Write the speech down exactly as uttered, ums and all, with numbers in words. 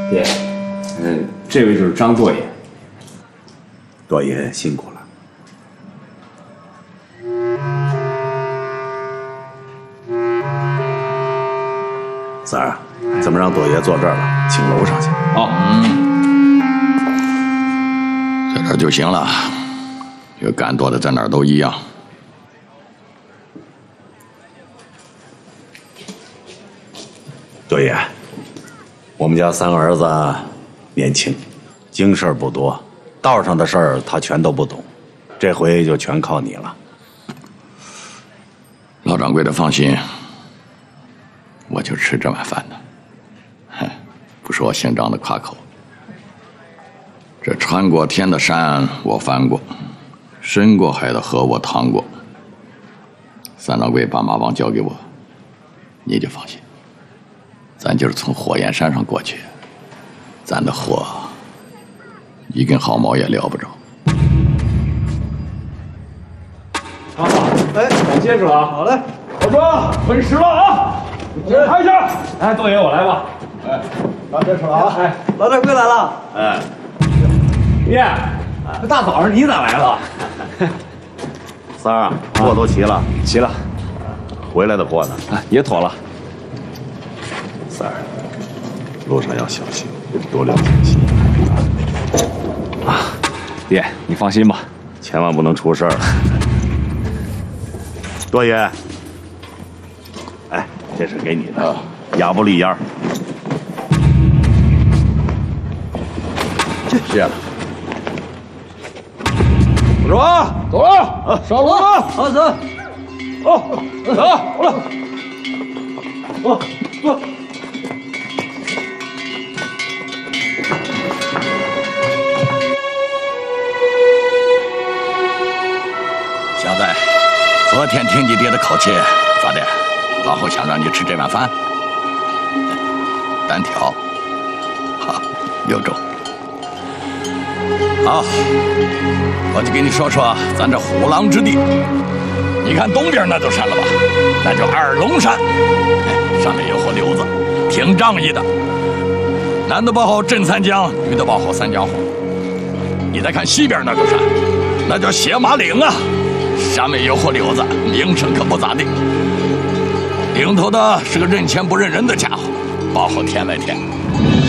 爹，嗯，这位就是张舵爷。 舵爷辛苦了。三儿，咱们让舵爷坐这儿了，请楼上去。 好， 嗯，在这儿就行了。这干多的在哪儿都一样。 舵爷，我们家三个儿子年轻，经事儿不多，道上的事儿他全都不懂，这回就全靠你了。 老掌柜的放心，我就吃这碗饭的。哼，不是我姓张的夸口。这穿过天的山我翻过，深过海的河我趟过。三掌柜把马帮交给我，你就放心。咱就是从火焰山上过去，咱的货一根毫毛也撩不着。 好，哎，我结实了啊！好嘞，老庄分食了啊！抬一下，哎，舵爷我来吧。哎， 老结实了啊！ 哎， 老掌柜来了。 哎， 爹，这大早上你咋来了？ 三儿啊，货都齐了， 齐了， 回来的货呢？ 啊，也妥了。 三儿，路上要小心，多留点心。 啊，爹，你放心吧， 千万不能出事儿。舵爷，哎，这是给你的亚布力烟。 谢了。 我说啊，走了，啊，上路了， 好走。 哦，走，走了。哦，哦。 小子，昨天听你爹的口气，咋的？老侯想让你吃这碗饭？单挑，好，留住。好，我就给你说说咱这虎狼之地。你看东边那座山了吧？那叫二龙山，哎，上面有伙瘤子，挺仗义的。男的报号镇三江，女的报号三江红。你再看西边那座山，那叫血马岭啊。上面有伙瘤子，名声可不咋地。领头的是个认钱不认人的家伙，报号天外天。